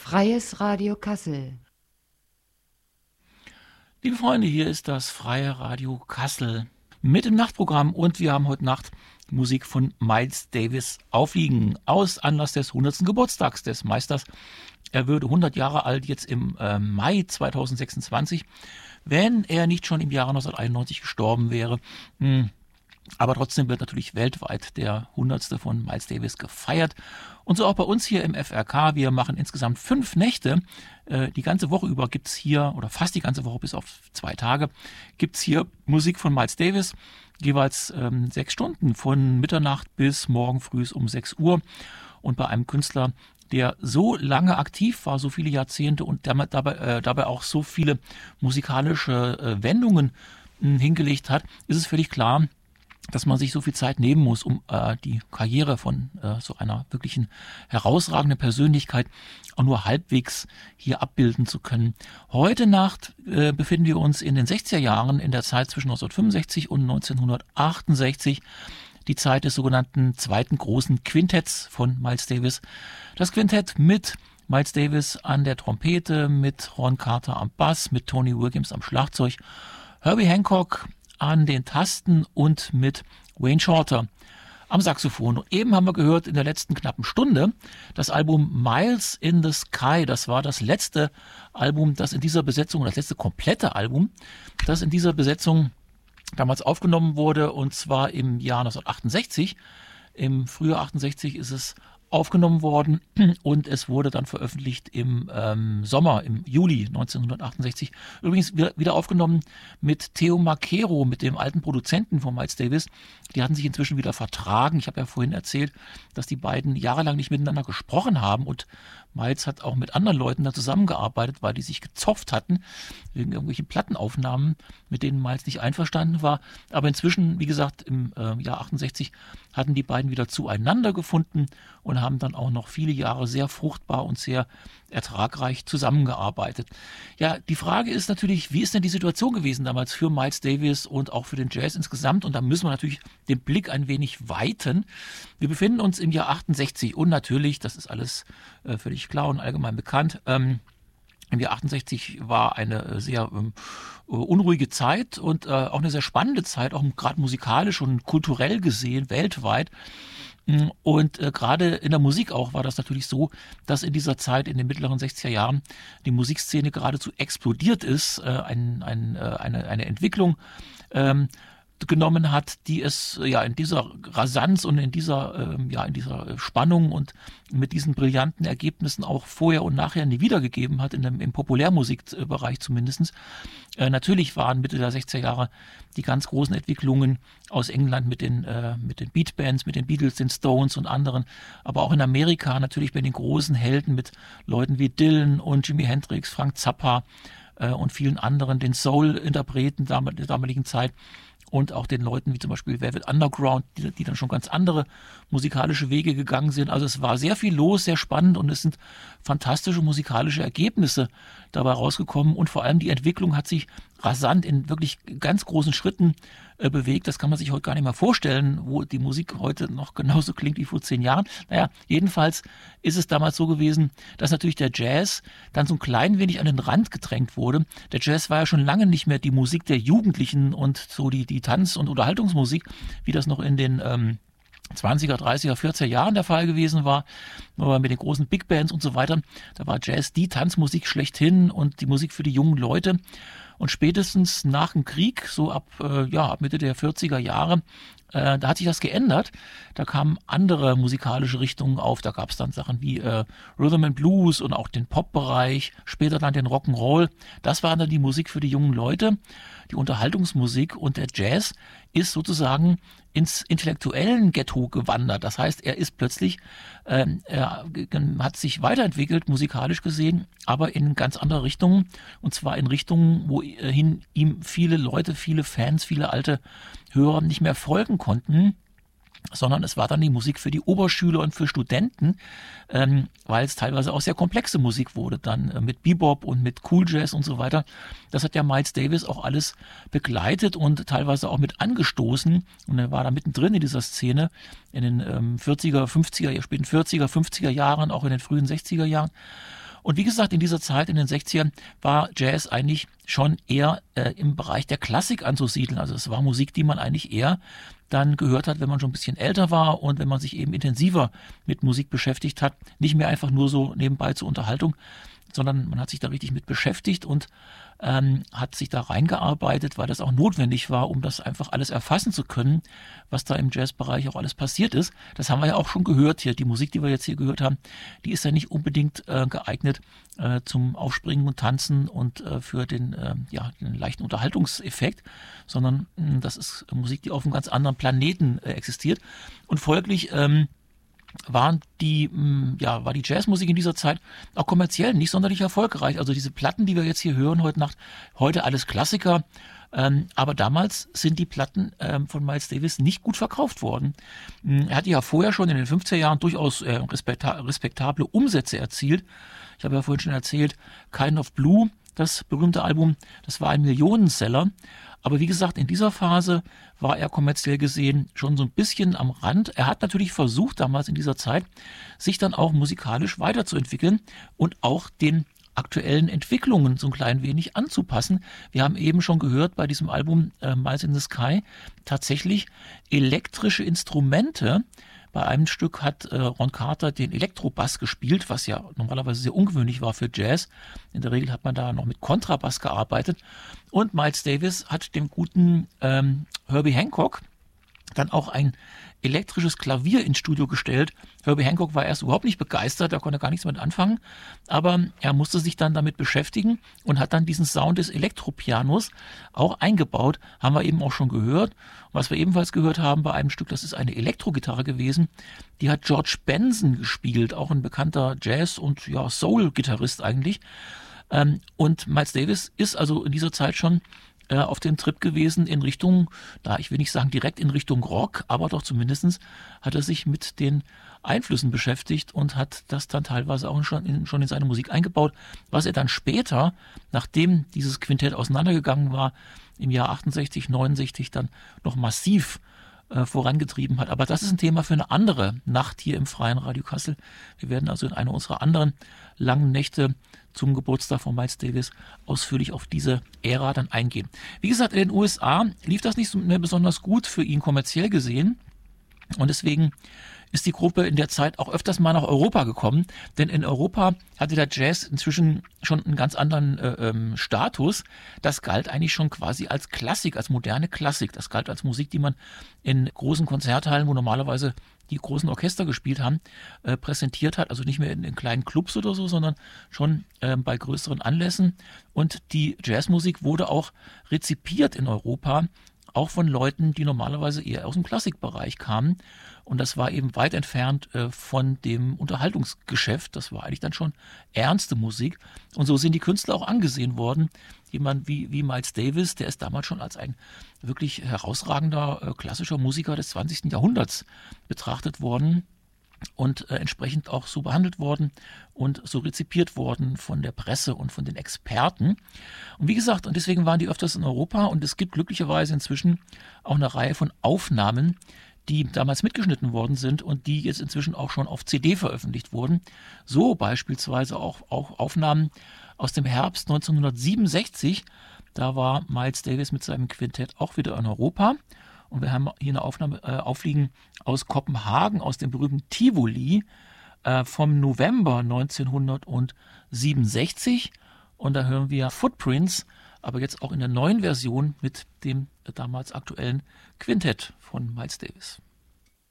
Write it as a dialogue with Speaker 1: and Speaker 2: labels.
Speaker 1: Freies Radio Kassel.
Speaker 2: Liebe Freunde, hier ist das Freie Radio Kassel mit dem Nachtprogramm und wir haben heute Nacht Musik von Miles Davis aufliegen aus Anlass des 100. Geburtstags des Meisters. Er würde 100 Jahre alt jetzt im Mai 2026, wenn er nicht schon im Jahre 1991 gestorben wäre. Aber trotzdem wird natürlich weltweit der 100. von Miles Davis gefeiert. Und so auch bei uns hier im FRK. Wir machen insgesamt 5 Nächte. Die ganze Woche über gibt's hier, oder fast die ganze Woche bis auf 2 Tage, gibt's hier Musik von Miles Davis. Jeweils 6 Stunden von Mitternacht bis morgen früh um 6 Uhr. Und bei einem Künstler, der so lange aktiv war, so viele Jahrzehnte und dabei auch so viele musikalische Wendungen hingelegt hat, ist es völlig klar, dass man sich so viel Zeit nehmen muss, um die Karriere von so einer wirklichen herausragenden Persönlichkeit auch nur halbwegs hier abbilden zu können. Heute Nacht befinden wir uns in den 60er Jahren, in der Zeit zwischen 1965 und 1968, die Zeit des sogenannten zweiten großen Quintetts von Miles Davis. Das Quintett mit Miles Davis an der Trompete, mit Ron Carter am Bass, mit Tony Williams am Schlagzeug, Herbie Hancock an den Tasten und mit Wayne Shorter am Saxophon. Und eben haben wir gehört in der letzten knappen Stunde das Album Miles in the Sky. Das war das letzte Album, das in dieser Besetzung, das letzte komplette Album, das in dieser Besetzung damals aufgenommen wurde, und zwar im Jahr 1968. Im Frühjahr 68 ist es aufgenommen worden und es wurde dann veröffentlicht im Sommer, im Juli 1968. Übrigens wieder aufgenommen mit Theo Macero, mit dem alten Produzenten von Miles Davis. Die hatten sich inzwischen wieder vertragen. Ich habe ja vorhin erzählt, dass die beiden jahrelang nicht miteinander gesprochen haben und Miles hat auch mit anderen Leuten da zusammengearbeitet, weil die sich gezopft hatten wegen irgendwelchen Plattenaufnahmen, mit denen Miles nicht einverstanden war. Aber inzwischen, wie gesagt, im Jahr 68 hatten die beiden wieder zueinander gefunden und haben dann auch noch viele Jahre sehr fruchtbar und sehr ertragreich zusammengearbeitet. Ja, die Frage ist natürlich, wie ist denn die Situation gewesen damals für Miles Davis und auch für den Jazz insgesamt? Und da müssen wir natürlich den Blick ein wenig weiten. Wir befinden uns im Jahr 68 und natürlich, das ist alles völlig klar und allgemein bekannt, im Jahr 68 war eine sehr unruhige Zeit und auch eine sehr spannende Zeit, auch gerade musikalisch und kulturell gesehen, weltweit. Und gerade in der Musik auch war das natürlich so, dass in dieser Zeit, in den mittleren 60er Jahren, die Musikszene geradezu explodiert ist, eine Entwicklung genommen hat, die es ja in dieser Rasanz und in dieser Spannung und mit diesen brillanten Ergebnissen auch vorher und nachher nie wiedergegeben hat, im Populärmusikbereich zumindest. Natürlich waren Mitte der 60er Jahre die ganz großen Entwicklungen aus England mit den Beatbands, mit den Beatles, den Stones und anderen, aber auch in Amerika natürlich bei den großen Helden mit Leuten wie Dylan und Jimi Hendrix, Frank Zappa und vielen anderen, den Soul-Interpreten der damaligen Zeit. Und auch den Leuten wie zum Beispiel Velvet Underground, die dann schon ganz andere musikalische Wege gegangen sind. Also es war sehr viel los, sehr spannend und es sind fantastische musikalische Ergebnisse dabei rausgekommen. Und vor allem die Entwicklung hat sich rasant in wirklich ganz großen Schritten bewegt. Das kann man sich heute gar nicht mehr vorstellen, wo die Musik heute noch genauso klingt wie vor 10 Jahren. Naja, jedenfalls ist es damals so gewesen, dass natürlich der Jazz dann so ein klein wenig an den Rand gedrängt wurde. Der Jazz war ja schon lange nicht mehr die Musik der Jugendlichen und so die Tanz- und Unterhaltungsmusik, wie das noch in den 20er, 30er, 40er Jahren der Fall gewesen war, aber mit den großen Big Bands und so weiter. Da war Jazz die Tanzmusik schlechthin und die Musik für die jungen Leute. Und spätestens nach dem Krieg, so ab Mitte der 40er Jahre, da hat sich das geändert. Da kamen andere musikalische Richtungen auf. Da gab es dann Sachen wie Rhythm and Blues und auch den Pop-Bereich, später dann den Rock'n'Roll. Das war dann die Musik für die jungen Leute, die Unterhaltungsmusik, und der Jazz ist sozusagen ins intellektuellen Ghetto gewandert. Das heißt, er ist plötzlich, hat sich weiterentwickelt, musikalisch gesehen, aber in ganz andere Richtungen. Und zwar in Richtungen, wohin ihm viele Leute, viele Fans, viele alte Hörer nicht mehr folgen konnten, sondern es war dann die Musik für die Oberschüler und für Studenten, weil es teilweise auch sehr komplexe Musik wurde, dann mit Bebop und mit Cool Jazz und so weiter. Das hat ja Miles Davis auch alles begleitet und teilweise auch mit angestoßen, und er war da mittendrin in dieser Szene in den 40er, 50er, späten 40er, 50er Jahren, auch in den frühen 60er Jahren. Und wie gesagt, in dieser Zeit, in den 60ern, war Jazz eigentlich schon eher im Bereich der Klassik anzusiedeln. Also es war Musik, die man eigentlich eher dann gehört hat, wenn man schon ein bisschen älter war und wenn man sich eben intensiver mit Musik beschäftigt hat. Nicht mehr einfach nur so nebenbei zur Unterhaltung, sondern man hat sich da richtig mit beschäftigt und hat sich da reingearbeitet, weil das auch notwendig war, um das einfach alles erfassen zu können, was da im Jazzbereich auch alles passiert ist. Das haben wir ja auch schon gehört hier. Die Musik, die wir jetzt hier gehört haben, die ist ja nicht unbedingt geeignet zum Aufspringen und Tanzen und für den leichten Unterhaltungseffekt, sondern das ist Musik, die auf einem ganz anderen Planeten existiert. Und folglich war die Jazzmusik in dieser Zeit auch kommerziell nicht sonderlich erfolgreich. Also diese Platten, die wir jetzt hier hören heute Nacht, heute alles Klassiker, aber damals sind die Platten von Miles Davis nicht gut verkauft worden. Er hatte ja vorher schon in den 50er Jahren durchaus respektable Umsätze erzielt. Ich habe ja vorhin schon erzählt, Kind of Blue, das berühmte Album, das war ein Millionenseller. Aber wie gesagt, in dieser Phase war er kommerziell gesehen schon so ein bisschen am Rand. Er hat natürlich versucht, damals in dieser Zeit, sich dann auch musikalisch weiterzuentwickeln und auch den aktuellen Entwicklungen so ein klein wenig anzupassen. Wir haben eben schon gehört bei diesem Album Miles in the Sky tatsächlich elektrische Instrumente. Bei einem Stück hat Ron Carter den Elektrobass gespielt, was ja normalerweise sehr ungewöhnlich war für Jazz. In der Regel hat man da noch mit Kontrabass gearbeitet. Und Miles Davis hat dem guten Herbie Hancock dann auch ein elektrisches Klavier ins Studio gestellt. Herbie Hancock war erst überhaupt nicht begeistert, da konnte gar nichts mit anfangen, aber er musste sich dann damit beschäftigen und hat dann diesen Sound des Elektropianos auch eingebaut, haben wir eben auch schon gehört. Und was wir ebenfalls gehört haben bei einem Stück, das ist eine Elektrogitarre gewesen, die hat George Benson gespielt, auch ein bekannter Jazz- und Soul-Gitarrist eigentlich. Und Miles Davis ist also in dieser Zeit schon auf dem Trip gewesen in Richtung, ich will nicht sagen direkt in Richtung Rock, aber doch zumindest hat er sich mit den Einflüssen beschäftigt und hat das dann teilweise auch schon in seine Musik eingebaut, was er dann später, nachdem dieses Quintett auseinandergegangen war, im Jahr 68, 69 dann noch massiv vorangetrieben hat. Aber das ist ein Thema für eine andere Nacht hier im Freien Radio Kassel. Wir werden also in einer unserer anderen langen Nächte zum Geburtstag von Miles Davis ausführlich auf diese Ära dann eingehen. Wie gesagt, in den USA lief das nicht mehr besonders gut für ihn kommerziell gesehen und deswegen ist die Gruppe in der Zeit auch öfters mal nach Europa gekommen, denn in Europa hatte der Jazz inzwischen schon einen ganz anderen Status. Das galt eigentlich schon quasi als Klassik, als moderne Klassik. Das galt als Musik, die man in großen Konzerthallen, wo normalerweise die großen Orchester gespielt haben, präsentiert hat. Also nicht mehr in kleinen Clubs oder so, sondern schon bei größeren Anlässen. Und die Jazzmusik wurde auch rezipiert in Europa, auch von Leuten, die normalerweise eher aus dem Klassikbereich kamen. Und das war eben weit entfernt von dem Unterhaltungsgeschäft. Das war eigentlich dann schon ernste Musik. Und so sind die Künstler auch angesehen worden. Jemand wie Miles Davis, der ist damals schon als ein wirklich herausragender klassischer Musiker des 20. Jahrhunderts betrachtet worden und entsprechend auch so behandelt worden und so rezipiert worden von der Presse und von den Experten. Und wie gesagt, und deswegen waren die öfters in Europa und es gibt glücklicherweise inzwischen auch eine Reihe von Aufnahmen, die damals mitgeschnitten worden sind und die jetzt inzwischen auch schon auf CD veröffentlicht wurden. So beispielsweise auch Aufnahmen aus dem Herbst 1967. Da war Miles Davis mit seinem Quintett auch wieder in Europa. Und wir haben hier eine Aufnahme aufliegen aus Kopenhagen, aus dem berühmten Tivoli vom November 1967. Und da hören wir Footprints, aber jetzt auch in der neuen Version mit dem damals aktuellen Quintett von Miles Davis.